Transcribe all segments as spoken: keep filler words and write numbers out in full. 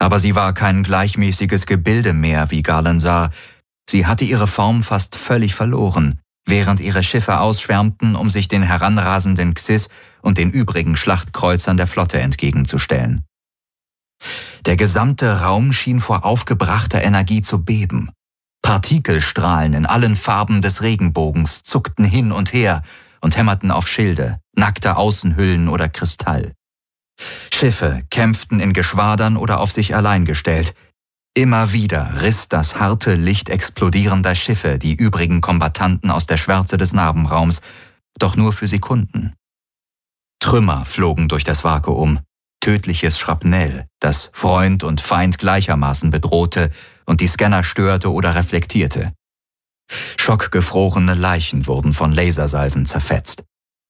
Aber sie war kein gleichmäßiges Gebilde mehr, wie Garland sah. Sie hatte ihre Form fast völlig verloren, während ihre Schiffe ausschwärmten, um sich den heranrasenden Xys und den übrigen Schlachtkreuzern der Flotte entgegenzustellen. Der gesamte Raum schien vor aufgebrachter Energie zu beben. Partikelstrahlen in allen Farben des Regenbogens zuckten hin und her und hämmerten auf Schilde, nackte Außenhüllen oder Kristall. Schiffe kämpften in Geschwadern oder auf sich allein gestellt. Immer wieder riss das harte Licht explodierender Schiffe die übrigen Kombattanten aus der Schwärze des Narbenraums, doch nur für Sekunden. Trümmer flogen durch das Vakuum, tödliches Schrapnell, das Freund und Feind gleichermaßen bedrohte und die Scanner störte oder reflektierte. Schockgefrorene Leichen wurden von Lasersalven zerfetzt.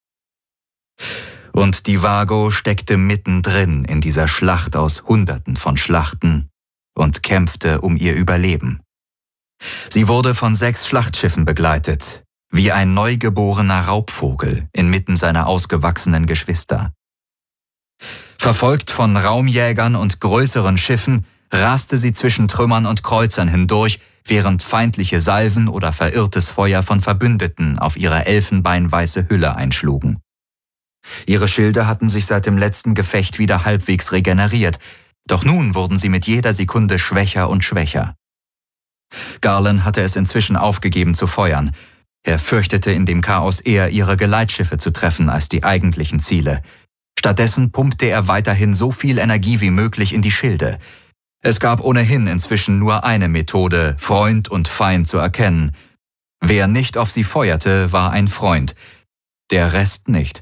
Und die Vago steckte mittendrin in dieser Schlacht aus Hunderten von Schlachten und kämpfte um ihr Überleben. Sie wurde von sechs Schlachtschiffen begleitet, wie ein neugeborener Raubvogel inmitten seiner ausgewachsenen Geschwister. Verfolgt von Raumjägern und größeren Schiffen raste sie zwischen Trümmern und Kreuzern hindurch, während feindliche Salven oder verirrtes Feuer von Verbündeten auf ihre elfenbeinweiße Hülle einschlugen. Ihre Schilde hatten sich seit dem letzten Gefecht wieder halbwegs regeneriert, doch nun wurden sie mit jeder Sekunde schwächer und schwächer. Garland hatte es inzwischen aufgegeben zu feuern. Er fürchtete in dem Chaos eher, ihre Geleitschiffe zu treffen als die eigentlichen Ziele. Stattdessen pumpte er weiterhin so viel Energie wie möglich in die Schilde. Es gab ohnehin inzwischen nur eine Methode, Freund und Feind zu erkennen. Wer nicht auf sie feuerte, war ein Freund, der Rest nicht.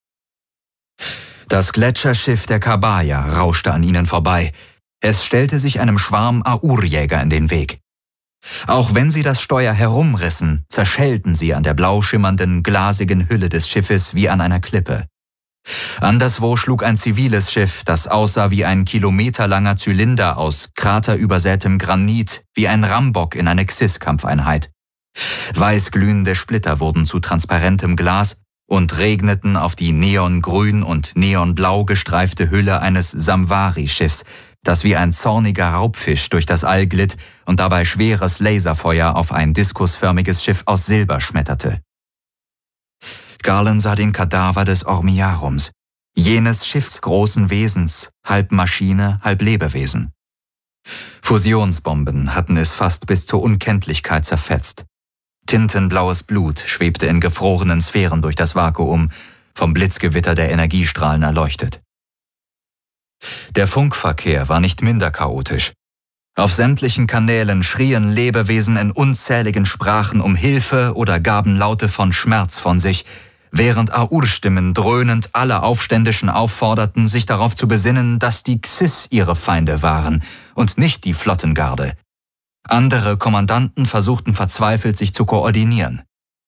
Das Gletscherschiff der Kabaya rauschte an ihnen vorbei. Es stellte sich einem Schwarm Aur-Jäger in den Weg. Auch wenn sie das Steuer herumrissen, zerschellten sie an der blau schimmernden, glasigen Hülle des Schiffes wie an einer Klippe. Anderswo schlug ein ziviles Schiff, das aussah wie ein kilometerlanger Zylinder aus kraterübersätem Granit, wie ein Rambock in eine Xys-Kampfeinheit. Weißglühende Splitter wurden zu transparentem Glas und regneten auf die neongrün und neonblau gestreifte Hülle eines Samvari-Schiffs, das wie ein zorniger Raubfisch durch das All glitt und dabei schweres Laserfeuer auf ein diskusförmiges Schiff aus Silber schmetterte. Garland sah den Kadaver des Ormiarums, jenes schiffsgroßen Wesens, halb Maschine, halb Lebewesen. Fusionsbomben hatten es fast bis zur Unkenntlichkeit zerfetzt. Tintenblaues Blut schwebte in gefrorenen Sphären durch das Vakuum, vom Blitzgewitter der Energiestrahlen erleuchtet. Der Funkverkehr war nicht minder chaotisch. Auf sämtlichen Kanälen schrien Lebewesen in unzähligen Sprachen um Hilfe oder gaben Laute von Schmerz von sich, während Aur-Stimmen dröhnend alle Aufständischen aufforderten, sich darauf zu besinnen, dass die Xys ihre Feinde waren und nicht die Flottengarde. Andere Kommandanten versuchten verzweifelt, sich zu koordinieren.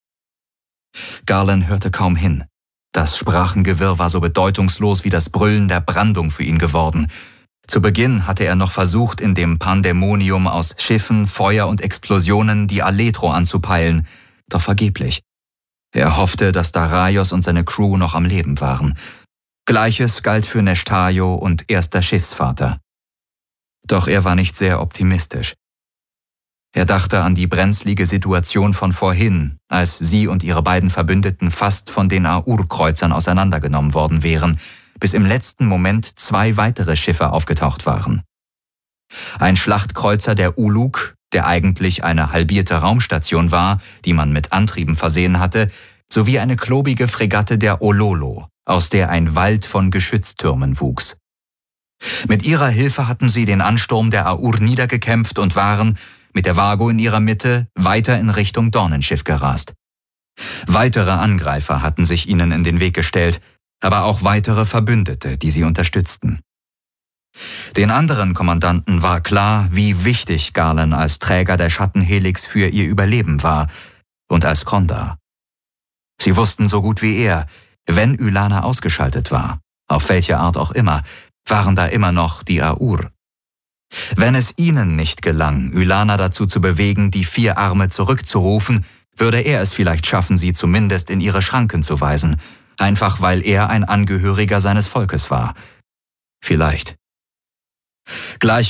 Garland hörte kaum hin. Das Sprachengewirr war so bedeutungslos wie das Brüllen der Brandung für ihn geworden. Zu Beginn hatte er noch versucht, in dem Pandemonium aus Schiffen, Feuer und Explosionen die Aletro anzupeilen, doch vergeblich. Er hoffte, dass Daraios und seine Crew noch am Leben waren. Gleiches galt für Neshtajo und erster Schiffsvater. Doch er war nicht sehr optimistisch. Er dachte an die brenzlige Situation von vorhin, als sie und ihre beiden Verbündeten fast von den Aur-Kreuzern auseinandergenommen worden wären, bis im letzten Moment zwei weitere Schiffe aufgetaucht waren. Ein Schlachtkreuzer der Uluk, der eigentlich eine halbierte Raumstation war, die man mit Antrieben versehen hatte, sowie eine klobige Fregatte der Ololo, aus der ein Wald von Geschütztürmen wuchs. Mit ihrer Hilfe hatten sie den Ansturm der Aur niedergekämpft und waren, mit der Vago in ihrer Mitte, weiter in Richtung Dornenschiff gerast. Weitere Angreifer hatten sich ihnen in den Weg gestellt, aber auch weitere Verbündete, die sie unterstützten. Den anderen Kommandanten war klar, wie wichtig Garland als Träger der Schattenhelix für ihr Überleben war und als Kondar. Sie wussten so gut wie er, wenn Ylana ausgeschaltet war, auf welche Art auch immer, waren da immer noch die Aur. Wenn es ihnen nicht gelang, Ylana dazu zu bewegen, die vier Arme zurückzurufen, würde er es vielleicht schaffen, sie zumindest in ihre Schranken zu weisen, einfach weil er ein Angehöriger seines Volkes war. Vielleicht. Gleich